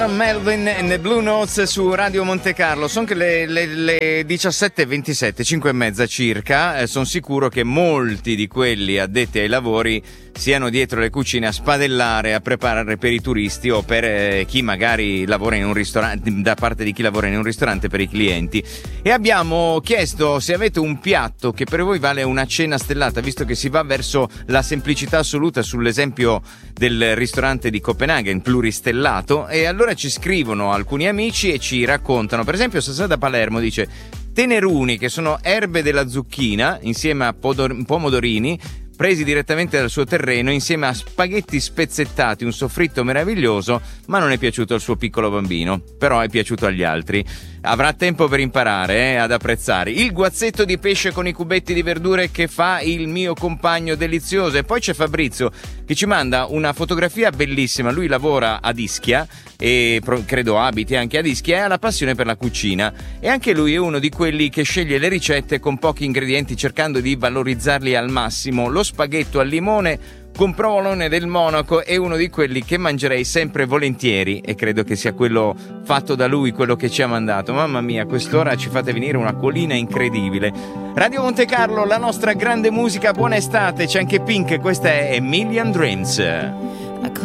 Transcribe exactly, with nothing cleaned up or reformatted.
Melvin and the Blue Notes su Radio Monte Carlo. Sono che le, le, le diciassette e ventisette, cinque e mezza circa. Eh, sono sicuro che molti di quelli addetti ai lavori siano dietro le cucine a spadellare, a preparare per i turisti o per eh, chi magari lavora in un ristorante, da parte di chi lavora in un ristorante per i clienti. E abbiamo chiesto se avete un piatto che per voi vale una cena stellata, visto che si va verso la semplicità assoluta sull'esempio del ristorante di Copenaghen, pluristellato, e allora ci scrivono alcuni amici e ci raccontano. Per esempio Sassà da Palermo dice: teneruni, che sono erbe della zucchina insieme a podor- pomodorini presi direttamente dal suo terreno, insieme a spaghetti spezzettati, un soffritto meraviglioso, ma non è piaciuto al suo piccolo bambino, però è piaciuto agli altri. Avrà tempo per imparare eh, ad apprezzare. Il guazzetto di pesce con i cubetti di verdure che fa il mio compagno, delizioso. E poi c'è Fabrizio che ci manda una fotografia bellissima. Lui lavora ad Ischia e credo abiti anche ad Ischia e ha la passione per la cucina, e anche lui è uno di quelli che sceglie le ricette con pochi ingredienti, cercando di valorizzarli al massimo. Lo spaghetto al limone con provolone del Monaco è uno di quelli che mangerei sempre volentieri, e credo che sia quello fatto da lui, quello che ci ha mandato. Mamma mia, quest'ora ci fate venire una colina incredibile. Radio Monte Carlo, la nostra grande musica, buona estate. C'è anche Pink, questa è A Million Dreams.